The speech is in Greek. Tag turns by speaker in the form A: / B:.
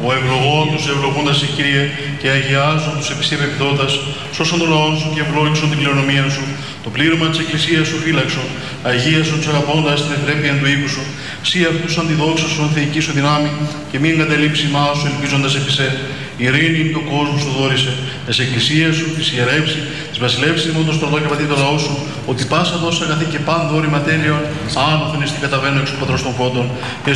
A: Ο ευλογών τους ευλογούντας η Κύριε και αγιάζουν τους επιστήμεπτοντας, σώσον τον λαό σου και ευλόγησον την κληρονομία σου, το πλήρωμα της Εκκλησίας σου φύλαξον, αγίασον τους αγαπώντας την ευρέπεια του οίκου σου, σύ αυτούς αντιδόξασον θεϊκή σου δυνάμει και μην εγκαταλείψει μάω σου ελπίζοντας επί σε. Ειρήνη του κόσμου σου δόρισε, της Εκκλησίας σου, της ιερεύση, της βασιλεύσης μόνο το στρατό και πατή το λαό σου, ότι πάσα δόσα αγαθή και παν δόρη ματέριον, άνωθεν εστί καταβαίνω εξ του πατρός των φόντων.